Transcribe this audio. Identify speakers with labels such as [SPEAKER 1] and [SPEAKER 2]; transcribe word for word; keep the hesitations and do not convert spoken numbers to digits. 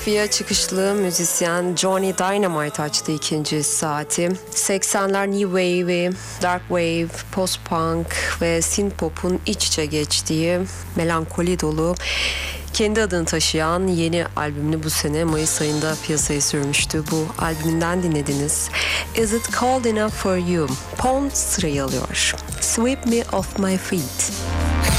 [SPEAKER 1] Fia çıkışlı müzisyen Johnny Dynamite açtı ikinci saati. seksenler New Wave, Dark Wave, Post-Punk ve Synthpop'un iç içe geçtiği melankoli dolu kendi adını taşıyan yeni albümünü bu sene Mayıs ayında piyasaya sürmüştü. Bu albümünden dinlediniz. Is It Cold Enough For You? Pond sırayı alıyor. Sweep Me Off My Feet.